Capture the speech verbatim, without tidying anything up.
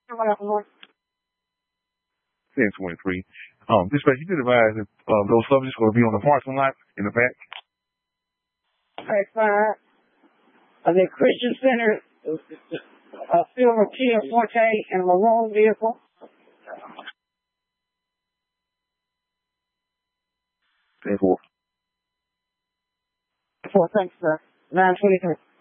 ten twenty-three. Um, dispatch, you did advise that uh, those subjects will be on the parking lot in the back. Okay, fine. Uh, the Christian Center, uh, silver Kia Forte and a maroon vehicle. ten four. Four, thanks, sir. nine twenty-three.